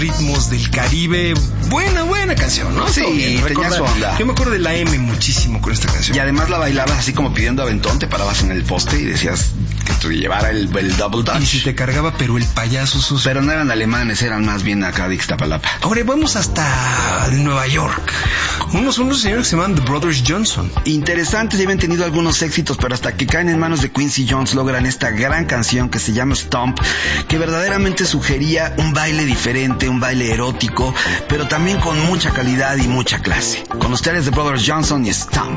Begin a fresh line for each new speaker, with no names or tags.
ritmos del Caribe. Buena canción, ¿no?
Sí, tenía su onda.
Yo me acuerdo de la M muchísimo con esta canción.
Y además la bailabas así como pidiendo aventón, te parabas en el poste y decías que te llevara el double dutch.
Y si te cargaba, pero el payaso sucio.
Pero no eran alemanes, eran más bien acá de Ixtapalapa.
Ahora vamos hasta Nueva York. Unos señores que se llaman The Brothers Johnson.
Interesantes, ya habían tenido algunos éxitos, pero hasta que caen en manos de Quincy Jones logran esta gran canción que se llama Stomp, que verdaderamente sugería un baile diferente, un baile erótico, pero también con mucha calidad y mucha clase. Con ustedes The Brothers Johnson y Stomp.